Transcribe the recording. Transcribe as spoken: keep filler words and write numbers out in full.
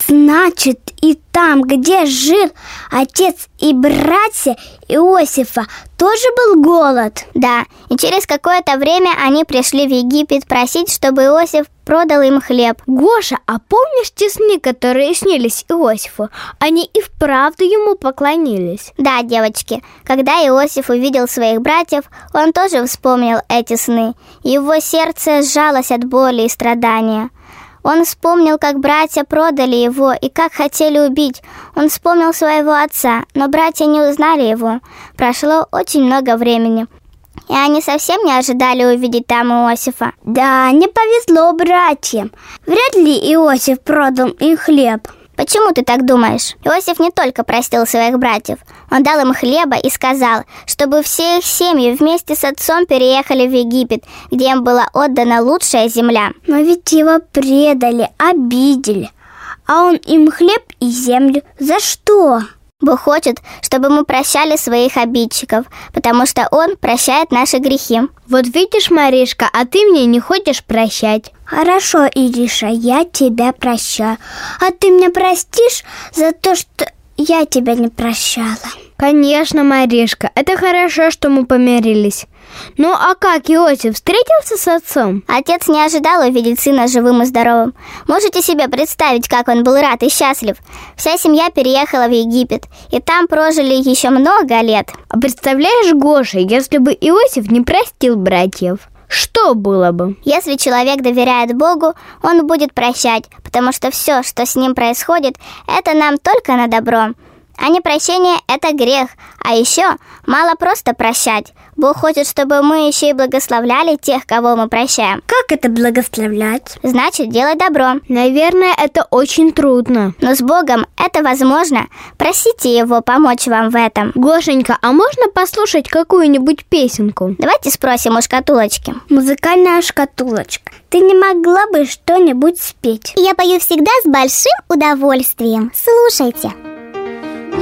Значит, и там, где жил отец и братья Иосифа, тоже был голод? Да, и через какое-то время они пришли в Египет просить, чтобы Иосиф продал им хлеб. Гоша, а помнишь те сны, которые снились Иосифу? Они и вправду ему поклонились. Да, девочки, когда Иосиф увидел своих братьев, он тоже вспомнил эти сны. Его сердце сжалось от боли и страдания. Он вспомнил, как братья продали его и как хотели убить. Он вспомнил своего отца, но братья не узнали его. Прошло очень много времени, и они совсем не ожидали увидеть там Иосифа. Да, не повезло братьям. Вряд ли Иосиф продал им хлеб. Почему ты так думаешь? Иосиф не только простил своих братьев, он дал им хлеба и сказал, чтобы все их семьи вместе с отцом переехали в Египет, где им была отдана лучшая земля. Но ведь его предали, обидели, а он им хлеб и землю. За что? Бог хочет, чтобы мы прощали своих обидчиков, потому что Он прощает наши грехи. Вот видишь, Маришка, а ты мне не хочешь прощать. Хорошо, Ириша, я тебя прощаю. А ты меня простишь за то, что я тебя не прощала? Конечно, Маришка, это хорошо, что мы помирились. Ну а как Иосиф встретился с отцом? Отец не ожидал увидеть сына живым и здоровым. Можете себе представить, как он был рад и счастлив? Вся семья переехала в Египет, и там прожили еще много лет. А представляешь, Гоша, если бы Иосиф не простил братьев, что было бы? Если человек доверяет Богу, он будет прощать, потому что все, что с ним происходит, это нам только на добро. А непрощение – это грех. А еще мало просто прощать. Бог хочет, чтобы мы еще и благословляли тех, кого мы прощаем. Как это благословлять? Значит, делать добро. Наверное, это очень трудно. Но с Богом это возможно. Просите Его помочь вам в этом. Гошенька, а можно послушать какую-нибудь песенку? Давайте спросим у шкатулочки. Музыкальная шкатулочка, ты не могла бы что-нибудь спеть? Я пою всегда с большим удовольствием. Слушайте.